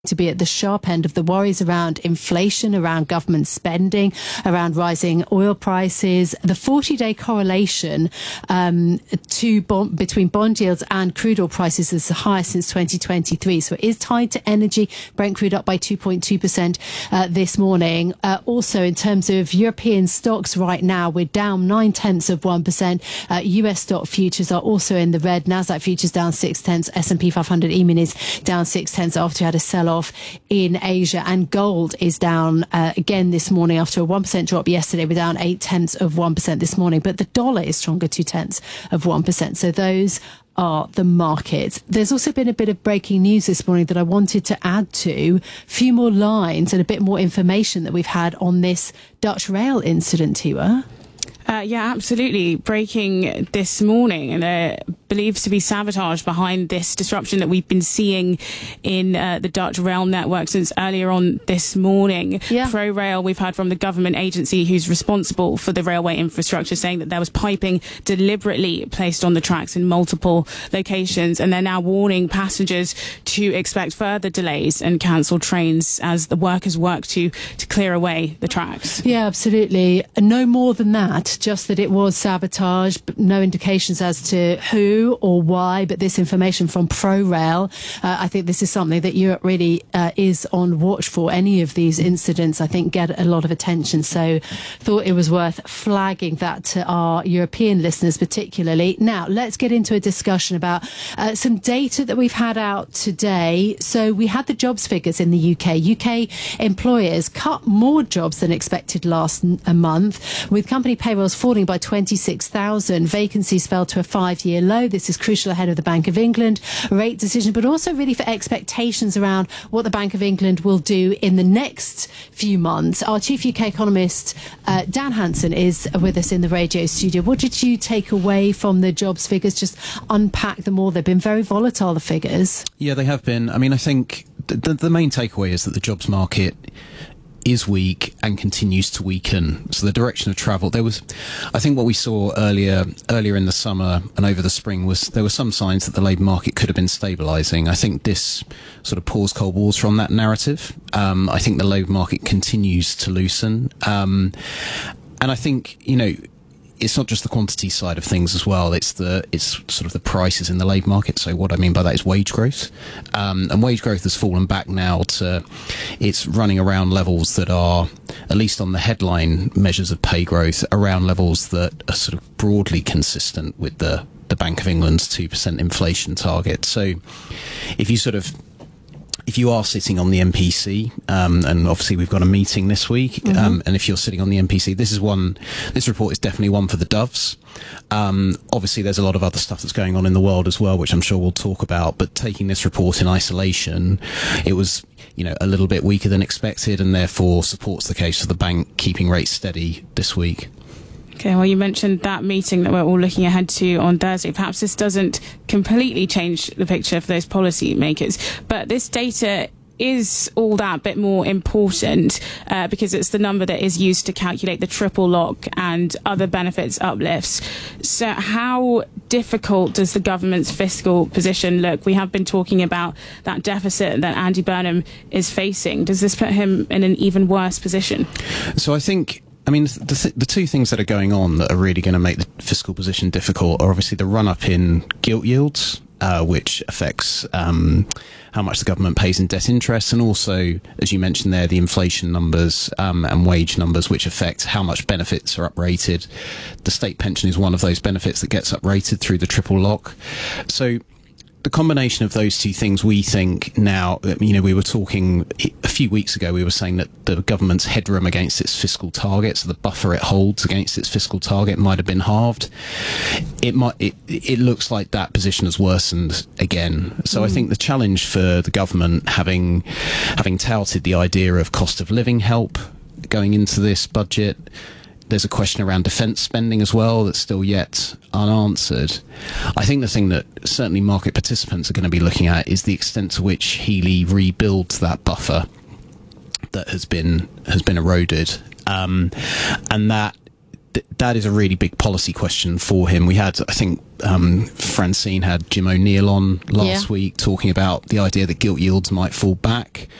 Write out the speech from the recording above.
to be at the sharp end of the worries around inflation, around government spending, around rising oil prices. The 40-day correlation between bond yields and crude oil prices is the highest since 2023. So it is tied to energy. Brent crude up by 2.2% this morning. Also, in terms of European stocks right now, we're down 0.9%. US stock futures are also in the red. Nasdaq futures down 0.6. S&P 500 E-minis down 0.6 after we had a sell-off in Asia, and gold is down again this morning after a 1% drop yesterday. We're down 0.8% this morning, but the dollar is stronger 0.2%. So those are the markets. There's also been a bit of breaking news this morning that I wanted to add to. A few more lines and a bit more information that we've had on this Dutch rail incident, Tiwa. Yeah, absolutely. Breaking this morning, and believes to be sabotage behind this disruption that we've been seeing in the Dutch rail network since earlier on this morning. Yeah. ProRail, we've heard from the government agency who's responsible for the railway infrastructure, saying that there was piping deliberately placed on the tracks in multiple locations, and they're now warning passengers to expect further delays and cancelled trains as the workers work to clear away the tracks. Yeah, absolutely. No more than that, just that it was sabotage, but no indications as to who or why, but this information from ProRail. I think this is something that Europe really is on watch for. Any of these incidents, I think, get a lot of attention. So thought it was worth flagging that to our European listeners particularly. Now, let's get into a discussion about some data that we've had out today. So we had the jobs figures in the UK. UK employers cut more jobs than expected last month, with company payrolls falling by 26,000. Vacancies fell to a 5-year low. This is crucial ahead of the Bank of England rate decision, but also really for expectations around what the Bank of England will do in the next few months. Our chief UK economist, Dan Hanson, is with us in the radio studio. What did you take away from the jobs figures? Just unpack them all. They've been very volatile, the figures. Yeah, they have been. I mean, I think the main takeaway is that the jobs market is weak and continues to weaken. So the direction of travel, I think what we saw earlier in the summer and over the spring was there were some signs that the labour market could have been stabilising. I think this sort of pours cold water on that narrative. I think the labour market continues to loosen. And I think, it's not just the quantity side of things as well. It's sort of the prices in the labour market. So what I mean by that is wage growth. And wage growth has fallen back now it's running around levels that are, at least on the headline measures of pay growth, around levels that are sort of broadly consistent with the Bank of England's 2% inflation target. So if you are sitting on the MPC, and obviously we've got a meeting this week, and if you're sitting on the MPC, this report is definitely one for the doves. Obviously there's a lot of other stuff that's going on in the world as well, which I'm sure we'll talk about, but taking this report in isolation, it was, a little bit weaker than expected, and therefore supports the case for the bank keeping rates steady this week. Okay, well, you mentioned that meeting that we're all looking ahead to on Thursday. Perhaps this doesn't completely change the picture for those policy makers, but this data is all that bit more important because it's the number that is used to calculate the triple lock and other benefits uplifts. So how difficult does the government's fiscal position look? We have been talking about that deficit that Andy Burnham is facing. Does this put him in an even worse position? So I think, the two things that are going on that are really going to make the fiscal position difficult are obviously the run-up in gilt yields, which affects how much the government pays in debt interest, and also, as you mentioned there, the inflation numbers and wage numbers, which affect how much benefits are uprated. The state pension is one of those benefits that gets uprated through the triple lock. So the combination of those two things, we think now, we were talking a few weeks ago, we were saying that the government's headroom against its fiscal target, so the buffer it holds against its fiscal target, might have been halved. It looks like that position has worsened again. So I think the challenge for the government, having touted the idea of cost of living help going into this budget, there's a question around defence spending as well that's still yet unanswered. I think the thing that certainly market participants are going to be looking at is the extent to which Healey rebuilds that buffer that has been eroded, and that that is a really big policy question for him. We had, I think, Francine had Jim O'Neill on last week talking about the idea that gilt yields might fall back.